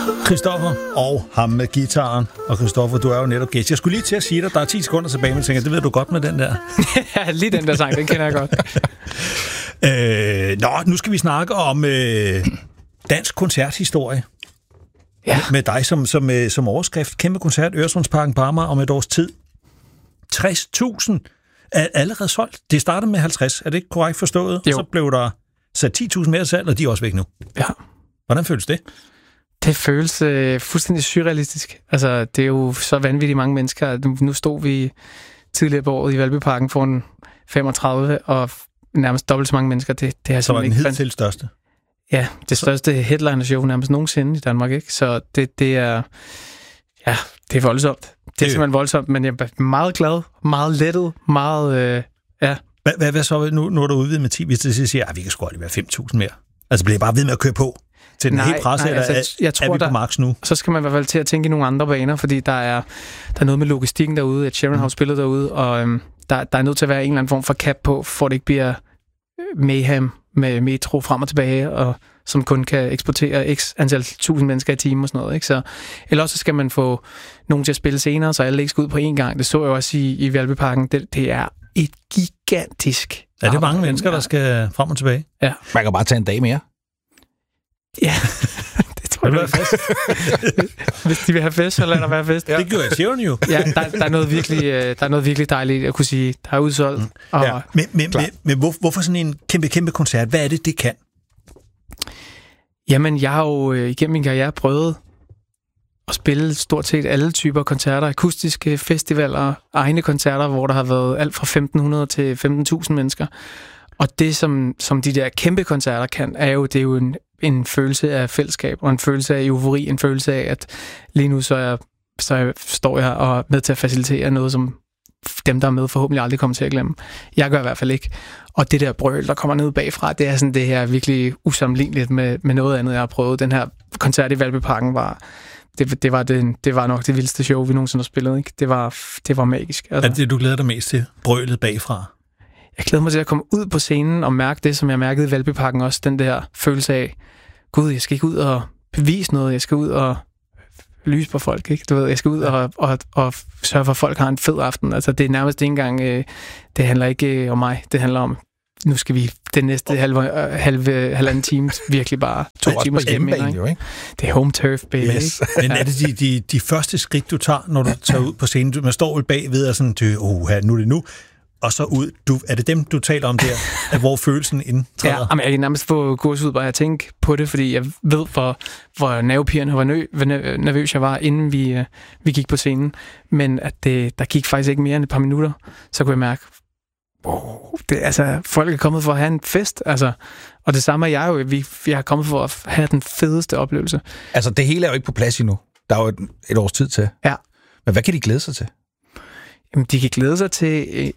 Christoffer og ham med gitaren. Og Christoffer, du er jo netop gæst. Jeg skulle lige til at sige dig, der er 10 sekunder tilbage, men jeg tænker, det ved du godt med den der. Ja, lige den der sang, den kender jeg godt. Nu skal vi snakke om dansk koncerthistorie. Ja. Med dig som overskrift. Kæmpe koncert, Øresundsparken på Amager om et års tid. 60.000 er allerede solgt. Det startede med 50, er det ikke korrekt forstået? Jo. Så blev der sat 10.000 mere salg, og de er også væk nu. Ja. Hvordan føles det? Det føles fuldstændig surrealistisk. Altså, det er jo så vanvittigt mange mennesker. Nu stod vi tidligere på året i Valbyparken foran 35, og nærmest dobbelt så mange mennesker. Det er så var den hidtil største? Ja, det største headliner-show nærmest nogensinde i Danmark, ikke? Så det er... Ja, det er voldsomt. Det er simpelthen voldsomt, men jeg er meget glad, meget lettet, meget... ja. Hvad så nu er du udvidet med 10, hvis det siger, at vi kan sgu aldrig være 5.000 mere? Altså bliver bare ved med at køre på til den helt presse, eller jeg tror, er vi på max nu? Så skal man i hvert fald til at tænke i nogle andre baner, fordi der er noget med logistikken derude, at Sharon har spillet derude, og der er nødt til at være en eller anden form for cap på, for det ikke bliver mayhem med metro frem og tilbage, og som kun kan eksportere x antal 1000 mennesker i timen og sådan noget, ikke? Så ellers så skal man få nogen til at spille senere, så alle ikke skal ud på én gang. Det så jeg også i Valbyparken. Det er et gigantisk... Er det mange mennesker, der skal frem og tilbage? Ja. Man kan bare tage en dag mere. Ja, det tror jeg. Vil du have fest? Hvis de vil have fest, så lader der være fest. Ja. Det gjorde jeg Sharon jo. Ja, der er noget virkelig dejligt at kunne sige, der er udsolgt. Og ja. Men hvorfor sådan en kæmpe koncert? Hvad er det kan? Jamen, jeg har jo igennem min karriere prøvet at spille stort set alle typer koncerter, akustiske festivaler, egne koncerter, hvor der har været alt fra 1.500 til 15.000 mennesker. Og det, som de der kæmpe koncerter kan, det er jo en følelse af fællesskab, og en følelse af eufori, en følelse af, at lige nu så står jeg og er med til at facilitere noget, som dem, der er med, forhåbentlig aldrig kommer til at glemme. Jeg gør i hvert fald ikke. Og det der brøl, der kommer ned bagfra, det er sådan det her virkelig usammenligneligt med noget andet, jeg har prøvet. Den her koncert i Valbyparken det var nok det vildeste show, vi nogensinde har spillet, ikke? Det var magisk. Altså. Er det, du glæder dig mest til? Brølet bagfra? Jeg glæder mig til at komme ud på scenen og mærke det, som jeg mærkede i Valbyparken også. Den der følelse af, gud, jeg skal ikke ud og bevise noget. Jeg skal ud og lyse på folk, ikke? Du ved, jeg skal ud og sørge for, at folk har en fed aften. Altså, det er nærmest ikke engang... det handler ikke om mig. Det handler om, nu skal vi den næste halvanden time virkelig bare 2 timer hjemmebane, jo, ikke? Det er home turf, baby. Yes. Men er det de første skridt, du tager, når du tager ud på scenen? Man står jo bagved og sådan, nu er det nu. Og så ud. Er det dem, du taler om der, hvor følelsen indtræder? Ja, men jeg kan nærmest få gåsehud bare at tænke på det, fordi jeg ved, hvor nervepirrende og nervøs jeg var, inden vi gik på scenen. Men at der gik faktisk ikke mere end et par minutter, så kunne jeg mærke, folk er kommet for at have en fest. Altså, og det samme er jeg jo. Jeg er kommet for at have den fedeste oplevelse. Altså, det hele er jo ikke på plads endnu. Der er jo et års tid til. Ja. Men hvad kan de glæde sig til? Jamen, de kan glæde sig til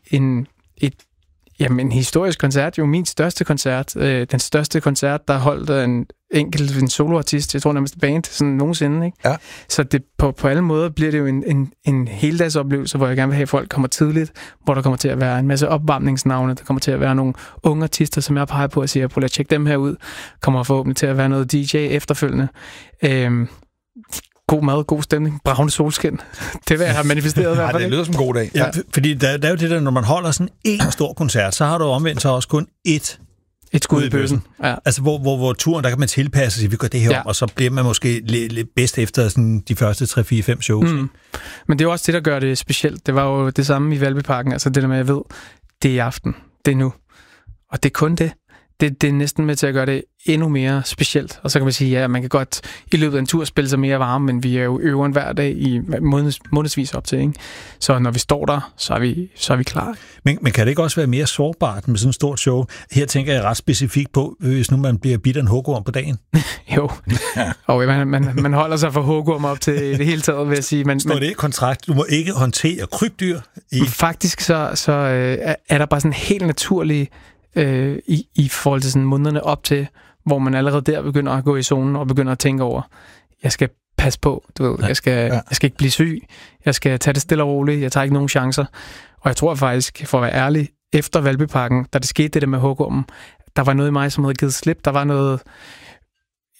en historisk koncert. Jo, min største koncert. Den største koncert, der holdt en soloartist, jeg tror nærmest band, sådan nogensinde, ikke? Ja. Så det, på alle måder bliver det jo en heldagsoplevelse, hvor jeg gerne vil have, at folk kommer tidligt, hvor der kommer til at være en masse opvarmningsnavne, der kommer til at være nogle unge artister, som jeg peger på og siger, prøv at tjekke dem her ud. Kommer forhåbentlig til at være noget DJ efterfølgende. God mad, god stemning, bravende solskin. Det vil jeg have manifesteret i hvert fald. Det lyder som en god dag. Ja, fordi der er jo det der, når man holder sådan en stor koncert, så har du omvendt så også kun et skud i bøssen. Ja. Altså hvor turen, der kan man tilpasse sig, vi gør det her om, og så bliver man måske lidt bedst efter sådan de første 3, 4, 5 shows. Men det er jo også det, der gør det specielt. Det var jo det samme i Valbyparken. Altså det der med, jeg ved, det er i aften, det er nu. Og det er kun det. Det er næsten med til at gøre det endnu mere specielt. Og så kan man sige, ja, man kan godt i løbet af en tur spille sig mere varme, men vi er jo øveren hver dag i månedsvis op til, ikke? Så når vi står der, så er vi klar. Men kan det ikke også være mere sårbart med sådan et stort show? Her tænker jeg ret specifikt på, hvis nu man bliver bidt af en hugorm på dagen. Jo. Og man holder sig for hugorm op til det hele taget, vil jeg sige. Står det i kontrakt? Du må ikke håndtere krybdyr? Faktisk så er der bare sådan en helt naturlig i forhold til sådan månederne op til, hvor man allerede der begynder at gå i zonen og begynder at tænke over, jeg skal passe på, du ved, jeg skal ikke blive syg, jeg skal tage det stille og roligt, jeg tager ikke nogen chancer. Og jeg tror faktisk, for at være ærlig, efter Valbyparken, da det skete det der med hugormen, der var noget i mig, som havde givet slip, der var noget,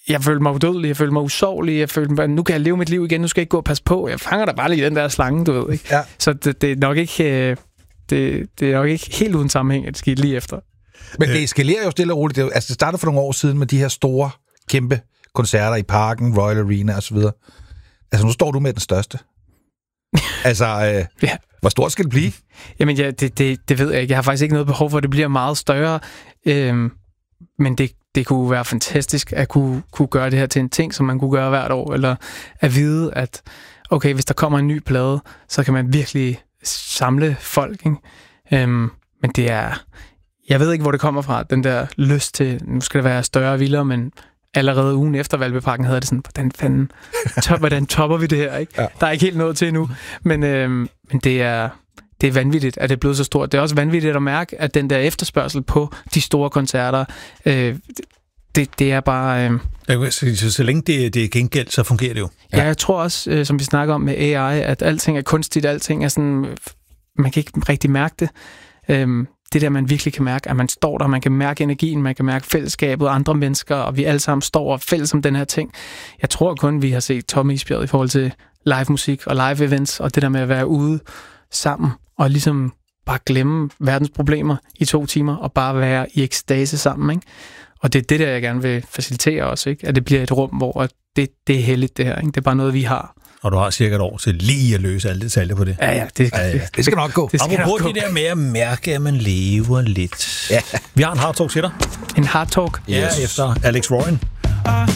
jeg følte mig udødelig, jeg følte mig usårlig, jeg følte mig, nu kan jeg leve mit liv igen, nu skal jeg ikke gå og passe på. Jeg fanger da bare lige den der slange, du ved, ikke? Ja. Så det er nok ikke... Det er nok ikke helt uden sammenhæng, at det skete lige efter. Men det eskalerer jo stille og roligt. Det startede for nogle år siden med de her store, kæmpe koncerter i Parken, Royal Arena osv. Altså, nu står du med den største. Altså, ja. Hvor stort skal det blive? Jamen, ja, det ved jeg ikke. Jeg har faktisk ikke noget behov for, at det bliver meget større. Men det kunne være fantastisk at kunne gøre det her til en ting, som man kunne gøre hvert år. Eller at vide, at okay, hvis der kommer en ny plade, så kan man virkelig samle folk, ikke? Men det er... Jeg ved ikke, hvor det kommer fra, den der lyst til, nu skal det være større og vildere, men allerede ugen efter Valbyparken havde det sådan, hvordan topper vi det her, ikke? Ja. Der er ikke helt noget til endnu, men det er vanvittigt, at det er blevet så stort. Det er også vanvittigt at mærke, at den der efterspørgsel på de store koncerter, det er bare... Så længe det er gengæld, så fungerer det jo. Ja, jeg tror også, som vi snakker om med AI, at alting er kunstigt, alting er sådan... Man kan ikke rigtig mærke det. Det der, man virkelig kan mærke, at man står der, man kan mærke energien, man kan mærke fællesskabet, andre mennesker, og vi alle sammen står og fælles om den her ting. Jeg tror kun, vi har set Tom Isbjerg i forhold til live musik og live events, og det der med at være ude sammen, og ligesom bare glemme verdens problemer i 2 timer, og bare være i ekstase sammen, ikke? Og det er det der, jeg gerne vil facilitere også, ikke? At det bliver et rum, hvor det er heldigt, det her, ikke? Det er bare noget, vi har. Og du har cirka et år til lige at løse alle detaljer på det. Ja, det skal nok gå. Apropos det der med at mærke, at man lever lidt. Ja. Vi har en hard talk til dig. En hard talk? Ja, efter Alex Royan.